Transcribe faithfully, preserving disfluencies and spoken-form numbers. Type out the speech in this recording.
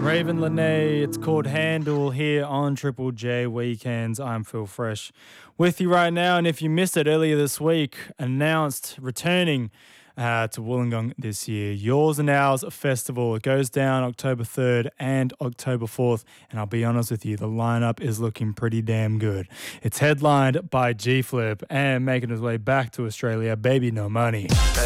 Raven Lene. It's called Handle here on Triple J Weekends. I'm Phil Fresh with you right now. And if you missed it earlier this week, announced returning uh, to Wollongong this year, Yours and Ours Festival. It goes down October third and October fourth. And I'll be honest with you, the lineup is looking pretty damn good. It's headlined by G-Flip and making his way back to Australia, Baby No Money.